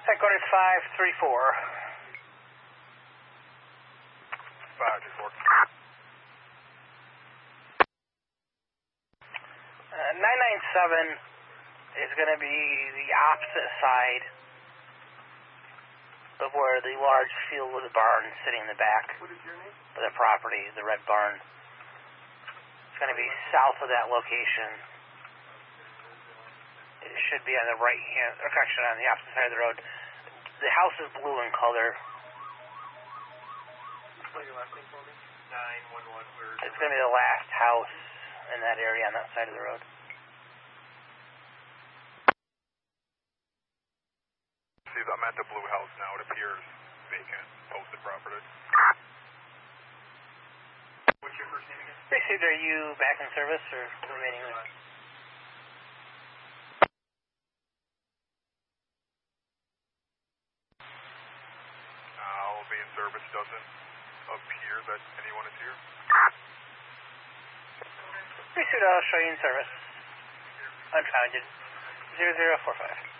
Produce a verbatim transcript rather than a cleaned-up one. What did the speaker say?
Headquarters five three four. five three four. Uh, nine nine seven is going to be the opposite side of where the large field with the barn sitting in the back. What is your name? Of the property, the red barn. It's going to be south of that location. It should be on the right hand, or correction, on the opposite side of the road. The house is blue in color. Spell your last name for me. nine one one. Where is It's going to be the last house in that area on that side of the road. See, I'm at the blue house now. It appears vacant, posted property. What's your first name again? Received, are you back in service or remaining? I'll be in service. Doesn't appear that anyone is here. Received, I'll show you in service. Unfounded. zero zero four five.